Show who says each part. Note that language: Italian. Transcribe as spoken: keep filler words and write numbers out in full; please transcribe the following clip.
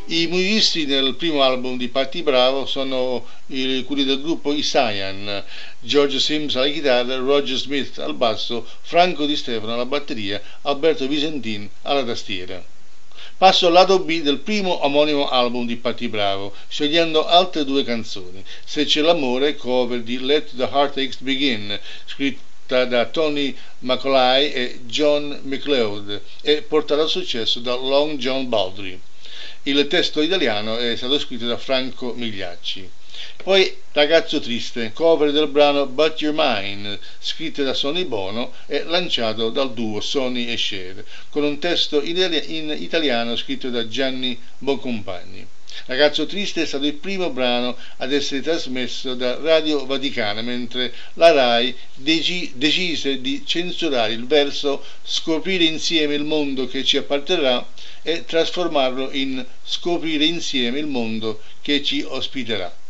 Speaker 1: I musicisti nel primo album di Patti Bravo sono i, quelli del gruppo Isayan, George Sims alla chitarra, Roger Smith al basso, Franco Di Stefano alla batteria, Alberto Visentin alla tastiera. Passo al lato B del primo omonimo album di Patti Bravo, scegliendo altre due canzoni. Se c'è l'amore, cover di Let the Heartaches Begin, scritta da Tony Macaulay e John McLeod e portata al successo da Long John Baldry. Il testo italiano è stato scritto da Franco Migliacci. Poi Ragazzo Triste, cover del brano But You're Mine, scritto da Sonny Bono e lanciato dal duo Sonny e Cher, con un testo in italiano scritto da Gianni Boncompagni. Ragazzo Triste è stato il primo brano ad essere trasmesso da Radio Vaticana, mentre la RAI deci- decise di censurare il verso Scoprire insieme il mondo che ci apparterrà e trasformarlo in Scoprire insieme il mondo che ci ospiterà.